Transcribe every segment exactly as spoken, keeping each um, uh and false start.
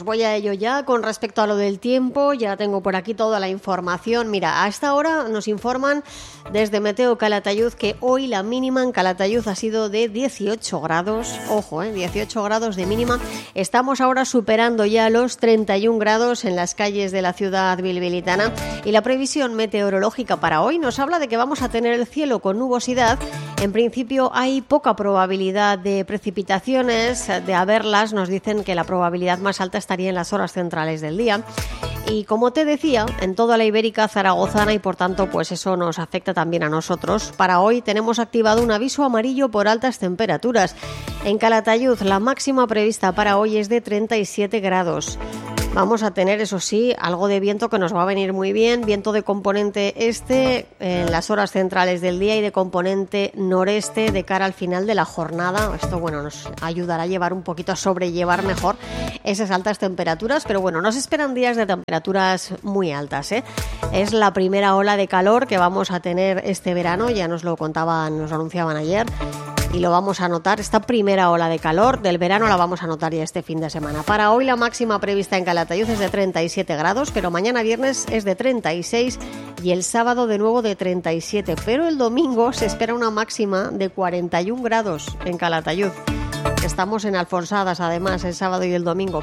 voy a ello ya. Con respecto a lo del tiempo, ya tengo por aquí toda la información. Mira, a esta hora nos informan desde Meteo Calatayud que hoy la mínima en Calatayud ha sido de dieciocho grados. Ojo, eh, dieciocho grados de mínima. Estamos ahora superando ya los treinta y un grados en las calles de la ciudad bilbilitana. Y la previsión meteorológica para hoy nos habla de que vamos a tener el cielo con nubosidad. En principio hay poca probabilidad de precipitaciones. De haberlas, nos dicen que la probabilidad más alta estaría en las horas centrales del día. Y como te decía, en toda la ibérica zaragozana, y por tanto pues eso nos afecta también a nosotros. Para hoy tenemos activado un aviso amarillo por altas temperaturas. En Calatayud la máxima prevista para hoy es de treinta y siete grados. Vamos a tener, eso sí, algo de viento que nos va a venir muy bien, viento de componente este en las horas centrales del día y de componente noreste de cara al final de la jornada. Esto, bueno, nos ayudará a llevar un poquito, a sobrellevar mejor esas altas temperaturas, pero bueno, nos esperan días de temperaturas muy altas, ¿eh? Es la primera ola de calor que vamos a tener este verano, ya nos lo contaban, nos lo anunciaban ayer. Y lo vamos a notar, esta primera ola de calor del verano la vamos a notar ya este fin de semana. Para hoy la máxima prevista en Calatayud es de treinta y siete grados, pero mañana viernes es de treinta y seis y el sábado de nuevo de treinta y siete. Pero el domingo se espera una máxima de cuarenta y un grados en Calatayud. Estamos en Alfonsadas además el sábado y el domingo.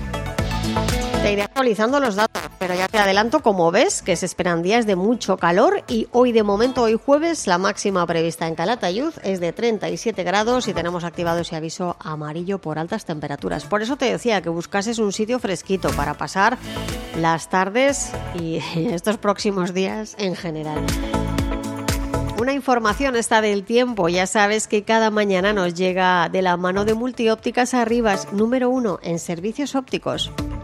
Te iré actualizando los datos, pero ya te adelanto, como ves, que se esperan días de mucho calor y hoy de momento, hoy jueves, la máxima prevista en Calatayud es de treinta y siete grados y tenemos activado ese aviso amarillo por altas temperaturas. Por eso te decía que buscases un sitio fresquito para pasar las tardes y estos próximos días en general. Una información esta del tiempo, ya sabes que cada mañana nos llega de la mano de Multiópticas Arribas, número uno en servicios ópticos.